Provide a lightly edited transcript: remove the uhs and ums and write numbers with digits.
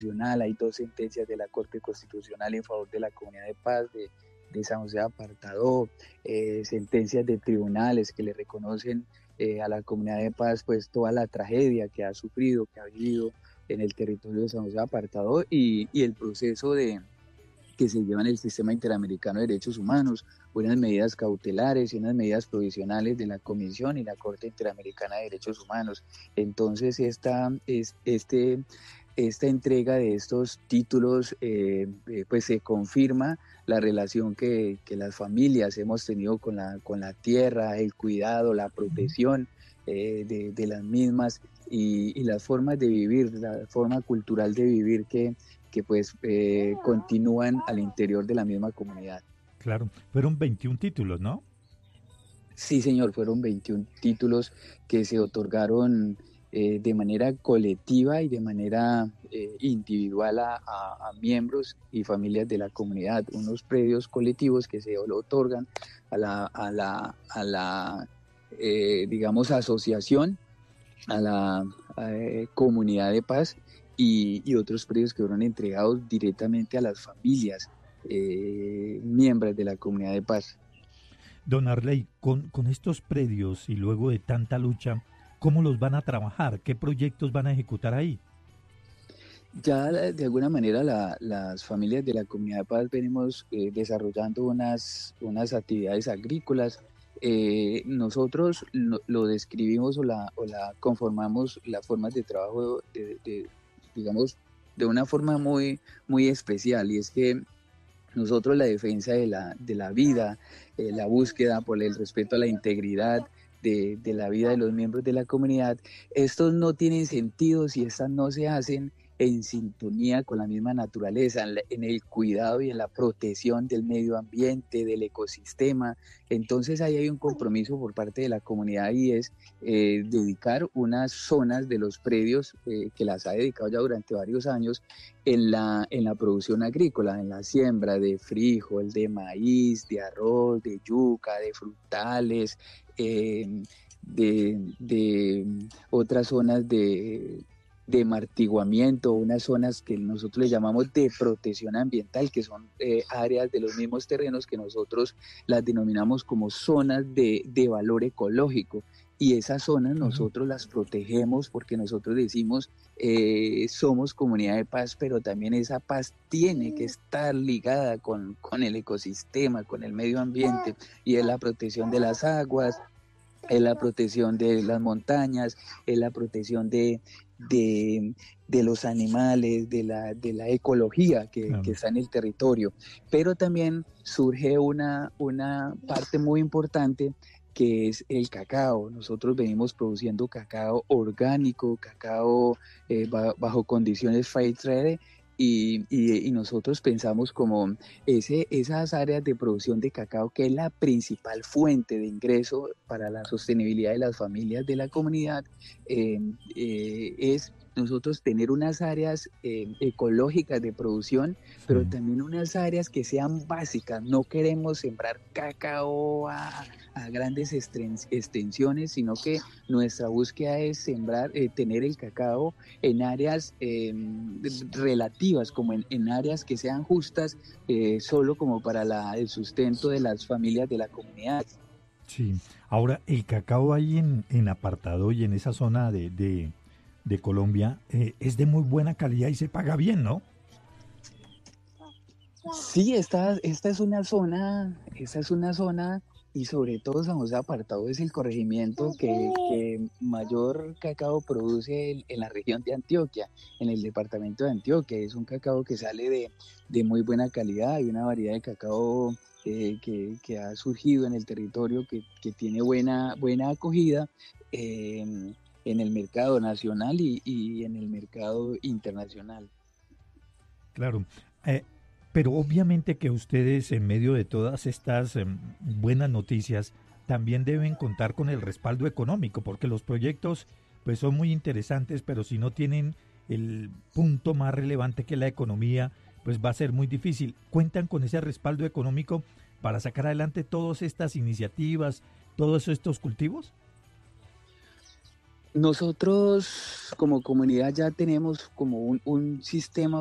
Hay dos sentencias de la Corte Constitucional en favor de la Comunidad de Paz de San José de Apartadó, sentencias de tribunales que le reconocen a la Comunidad de Paz pues toda la tragedia que ha sufrido, que ha vivido en el territorio de San José de Apartadó y el proceso que se lleva en el Sistema Interamericano de Derechos Humanos, unas medidas cautelares y unas medidas provisionales de la Comisión y la Corte Interamericana de Derechos Humanos. Entonces, esta entrega de estos títulos pues se confirma la relación que las familias hemos tenido con la tierra, el cuidado, la protección de las mismas y las formas de vivir, la forma cultural de vivir que pues continúan al interior de la misma comunidad. Claro, fueron 21 títulos, ¿no? Sí, señor, fueron 21 títulos que se otorgaron de manera colectiva y de manera individual a miembros y familias de la comunidad, unos predios colectivos que se lo otorgan a la digamos, asociación, a la comunidad de paz y otros predios que fueron entregados directamente a las familias miembros de la comunidad de paz. Don Arley, con estos predios y luego de tanta lucha, ¿cómo los van a trabajar? ¿Qué proyectos van a ejecutar ahí? Ya de alguna manera las familias de la comunidad de paz venimos desarrollando unas actividades agrícolas. Nosotros lo describimos o la conformamos las formas de trabajo digamos, de una forma muy especial, y es que nosotros la defensa de la vida, la búsqueda por el respeto a la integridad de la vida de los miembros de la comunidad, estos no tienen sentido si estas no se hacen en sintonía con la misma naturaleza, en el cuidado y en la protección del medio ambiente, del ecosistema. Entonces ahí hay un compromiso por parte de la comunidad y es dedicar unas zonas de los predios que las ha dedicado ya durante varios años en la producción agrícola, en la siembra de frijol, de maíz, de arroz, de yuca, de frutales, de otras zonas de martiguamiento, unas zonas que nosotros le llamamos de protección ambiental, que son áreas de los mismos terrenos que nosotros las denominamos como zonas de valor ecológico. Y esas zonas Claro. nosotros las protegemos porque nosotros decimos somos comunidad de paz, pero también esa paz tiene que estar ligada con el ecosistema, con el medio ambiente, y es la protección de las aguas, es la protección de las montañas, es la protección de, de los animales, de la ecología que Claro. está en el territorio. Pero también surge una parte muy importante que es el cacao. Nosotros venimos produciendo cacao orgánico, cacao bajo condiciones fair trade, y nosotros pensamos como esas áreas de producción de cacao, que es la principal fuente de ingreso para la sostenibilidad de las familias de la comunidad, es nosotros tener unas áreas ecológicas de producción, pero Sí. también unas áreas que sean básicas. No queremos sembrar cacao a grandes extensiones, sino que nuestra búsqueda es sembrar, tener el cacao en áreas relativas, como en áreas que sean justas, solo como para el sustento de las familias de la comunidad. Sí. Ahora, el cacao ahí en Apartado y en esa zona de Colombia es de muy buena calidad y se paga bien, ¿no? Sí, esta es una zona, y sobre todo San José Apartado es el corregimiento que mayor cacao produce en la región de Antioquia, en el departamento de Antioquia. Es un cacao que sale de muy buena calidad. Hay una variedad de cacao que ha surgido en el territorio que tiene buena acogida eh, en el mercado nacional y en el mercado internacional. Claro. Eh, pero obviamente que ustedes, en medio de todas estas buenas noticias, también deben contar con el respaldo económico, porque los proyectos pues son muy interesantes, pero si no tienen el punto más relevante que la economía, pues va a ser muy difícil. ¿Cuentan con ese respaldo económico para sacar adelante todas estas iniciativas, todos estos cultivos? Nosotros como comunidad ya tenemos como un sistema